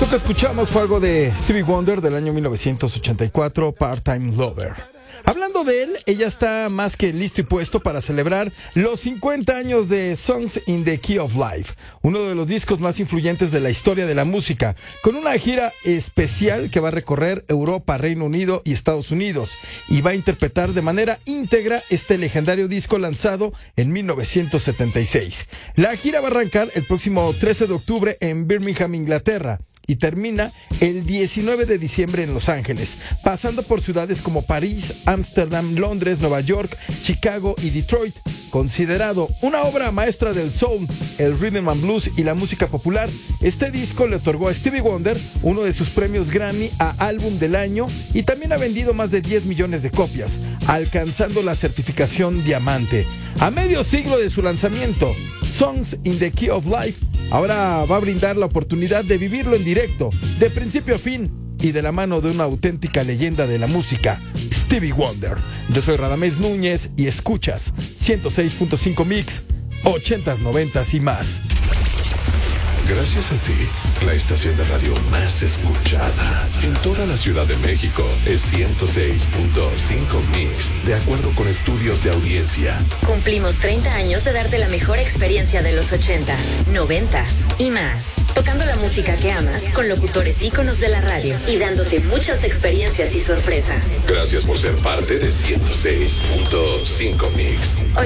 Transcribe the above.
Esto que escuchamos fue algo de Stevie Wonder del año 1984, Part-Time Lover. Hablando de él, ella está más que listo y puesto para celebrar los 50 años de Songs in the Key of Life, uno de los discos más influyentes de la historia de la música, con una gira especial que va a recorrer Europa, Reino Unido y Estados Unidos, y va a interpretar de manera íntegra este legendario disco lanzado en 1976. La gira va a arrancar el próximo 13 de octubre en Birmingham, Inglaterra, y termina el 19 de diciembre en Los Ángeles, pasando por ciudades como París, Ámsterdam, Londres, Nueva York, Chicago y Detroit. Considerado una obra maestra del soul, el rhythm and blues y la música popular, este disco le otorgó a Stevie Wonder uno de sus premios Grammy a Álbum del Año y también ha vendido más de 10 millones de copias, alcanzando la certificación diamante. A medio siglo de su lanzamiento, Songs in the Key of Life ahora va a brindar la oportunidad de vivirlo en directo, de principio a fin y de la mano de una auténtica leyenda de la música, Stevie Wonder. Yo soy Radamés Núñez y escuchas 106.5 Mix, 80s, 90s y más. Gracias a ti, la estación de radio más escuchada en toda la Ciudad de México es 106.5 Mix, de acuerdo con estudios de audiencia. Cumplimos 30 años de darte la mejor experiencia de los 80s, 90s y más. Tocando la música que amas con locutores íconos de la radio y dándote muchas experiencias y sorpresas. Gracias por ser parte de 106.5 Mix.